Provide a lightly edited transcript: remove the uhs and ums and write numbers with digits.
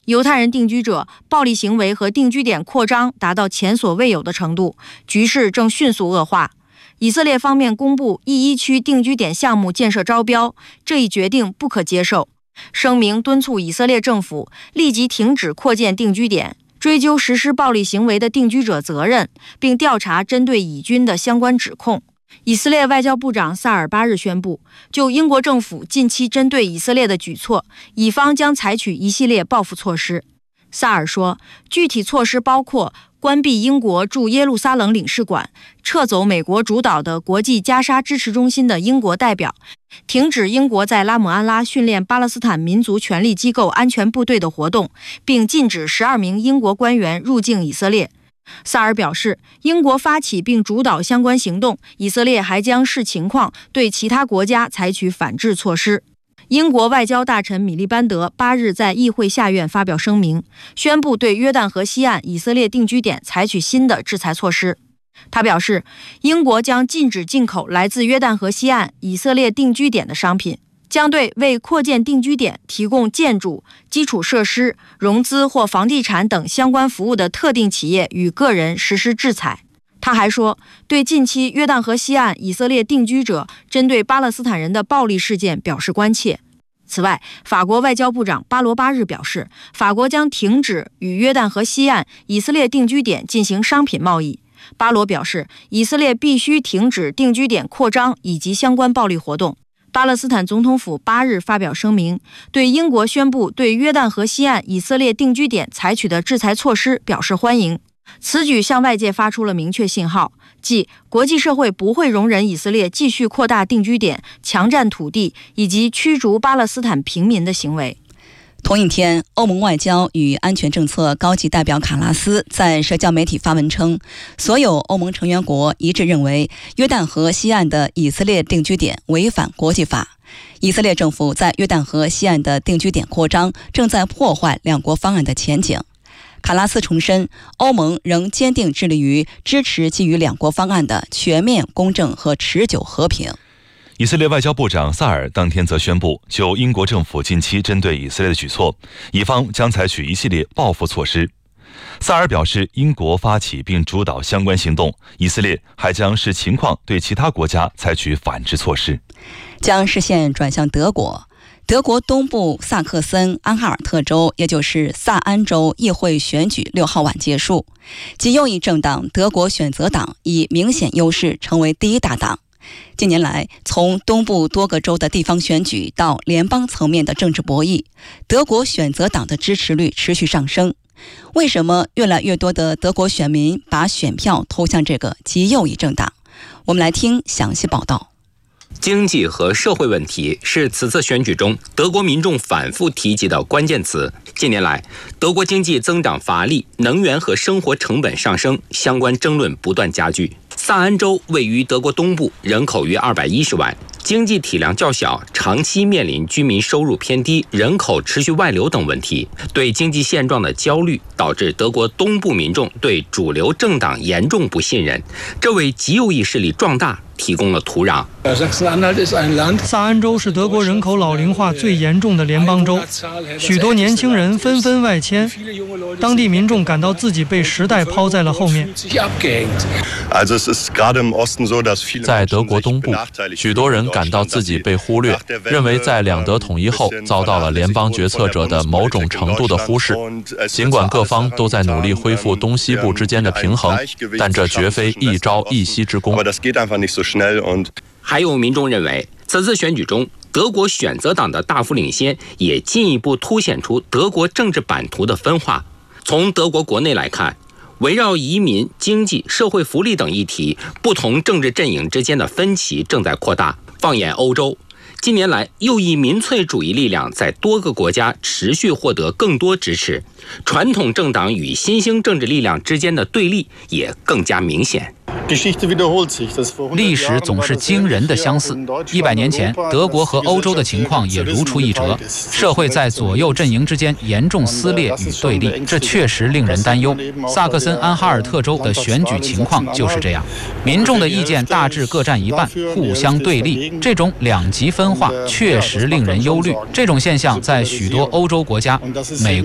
犹太人定居者暴力行为和定居点扩张达到前所未有的程度，局势正迅速恶化。以色列方面公布E1区定居点项目建设招标，这一决定不可接受。声明敦促以色列政府立即停止扩建定居点，追究实施暴力行为的定居者责任，并调查针对以军的相关指控。以色列外交部长萨尔8日宣布，就英国政府近期针对以色列的举措，以方将采取一系列报复措施。萨尔说，具体措施包括关闭英国驻耶路撒冷领事馆，撤走美国主导的国际加沙支持中心的英国代表，停止英国在拉姆安拉训练巴勒斯坦民族权力机构安全部队的活动，并禁止12名英国官员入境以色列。萨尔表示，英国发起并主导相关行动，以色列还将视情况对其他国家采取反制措施。英国外交大臣米利班德8日在议会下院发表声明，宣布对约旦河西岸以色列定居点采取新的制裁措施。他表示，英国将禁止进口来自约旦河西岸以色列定居点的商品，将对为扩建定居点提供建筑、基础设施、融资或房地产等相关服务的特定企业与个人实施制裁。他还说，对近期约旦河西岸以色列定居者针对巴勒斯坦人的暴力事件表示关切。此外，法国外交部长巴罗8日表示，法国将停止与约旦河西岸以色列定居点进行商品贸易。巴罗表示，以色列必须停止定居点扩张以及相关暴力活动。巴勒斯坦总统府8日发表声明，对英国宣布对约旦河西岸以色列定居点采取的制裁措施表示欢迎。此举向外界发出了明确信号，即国际社会不会容忍以色列继续扩大定居点、强占土地以及驱逐巴勒斯坦平民的行为。 同一天，欧盟外交与安全政策高级代表卡拉斯在社交媒体发文称，所有欧盟成员国一致认为约旦河西岸的以色列定居点违反国际法。以色列政府在约旦河西岸的定居点扩张正在破坏两国方案的前景。卡拉斯重申，欧盟仍坚定致力于支持基于两国方案的全面、公正和持久和平。 以色列外交部长萨尔当天则宣布，就英国政府近期针对以色列的举措，以方将采取一系列报复措施。萨尔表示，英国发起并主导相关行动，以色列还将视情况对其他国家采取反制措施。 将视线转向德国。德国东部萨克森安哈尔特州，也就是萨安州议会选举6号晚结束，极右翼政党德国选择党以明显优势成为第一大党。近年来，从东部多个州的地方选举到联邦层面的政治博弈，德国选择党的支持率持续上升。为什么越来越多的德国选民把选票投向这个极右翼政党？我们来听详细报道。 经济和社会问题是此次选举中德国民众反复提及的关键词。近年来，德国经济增长乏力，能源和生活成本上升，相关争论不断加剧。萨安州位于德国东部，人口约210万，经济体量较小，长期面临居民收入偏低、人口持续外流等问题。对经济现状的焦虑，导致德国东部民众对主流政党严重不信任，这为极右翼势力壮大提供了土壤。 萨安州是德国人口老龄化最严重的联邦州，许多年轻人纷纷外迁，当地民众感到自己被时代抛在了后面。 在德国东部，许多人感到自己被忽略，认为在两德统一后遭到了联邦决策者的某种程度的忽视。尽管各方都在努力恢复东西部之间的平衡，但这绝非一朝一夕之功。 还有民众认为，此次选举中德国选择党的大幅领先，也进一步凸显出德国政治版图的分化。从德国国内来看，围绕移民、经济、社会福利等议题，不同政治阵营之间的分歧正在扩大。放眼欧洲，近年来右翼民粹主义力量在多个国家持续获得更多支持，传统政党与新兴政治力量之间的对立也更加明显。 历史总是惊人的相似。100年前，德国和欧洲的情况也如出一辙，社会在左右阵营之间严重撕裂与对立，这确实令人担忧。萨克森安哈尔特州的选举情况就是这样，民众的意见大致各占一半，互相对立，这种两极分化确实令人忧虑。这种现象在许多欧洲国家，美